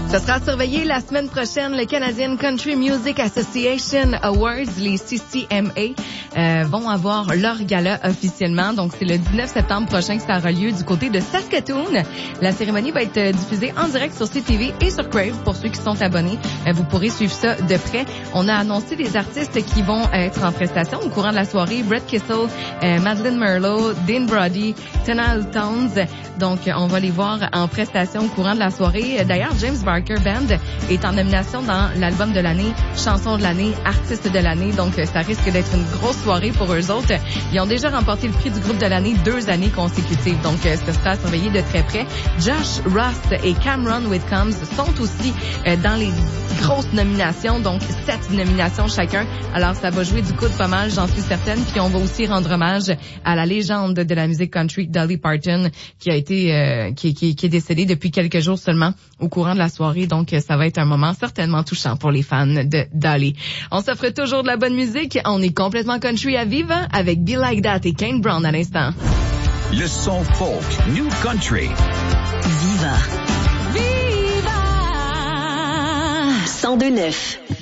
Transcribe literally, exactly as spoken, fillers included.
Ce sera surveillé la semaine prochaine. Le Canadian Country Music Association Awards, les C C M A, euh, vont avoir leur gala officiellement. Donc, c'est le dix-neuf septembre prochain que ça aura lieu du côté de Saskatoon. La cérémonie va être diffusée en direct sur C T V et sur Crave pour ceux qui sont abonnés. Euh, vous pourrez suivre ça de près. On a annoncé les artistes qui vont être en prestation au courant de la soirée. Brett Kissel, euh, Madeleine Merlot, Dean Brody, Tonal Towns. Donc, on va les voir en prestation au courant de la soirée. D'ailleurs, James Barker Band est en nomination dans l'album de l'année, chanson de l'année, artiste de l'année. Donc, ça risque d'être une grosse soirée pour eux autres. Ils ont déjà remporté le prix du groupe de l'année deux années consécutives. Donc, ce sera surveillé de très près. Josh Ross et Cameron Whitcombs sont aussi dans les grosses nominations. Donc, sept nominations chacun. Alors, ça va jouer du coup de pas mal, j'en suis certaine. Puis, on va aussi rendre hommage à la légende de la musique country, Dolly Parton, qui a été euh, qui, qui, qui est décédée depuis quelques jours seulement au courant de la soirée. Donc, ça va être un moment certainement touchant pour les fans de Dolly. On s'offre toujours de la bonne musique. On est complètement country à vivre avec Be Like That et Kane Brown à l'instant. Le son folk, New Country. Viva. Viva. cent deux neuf.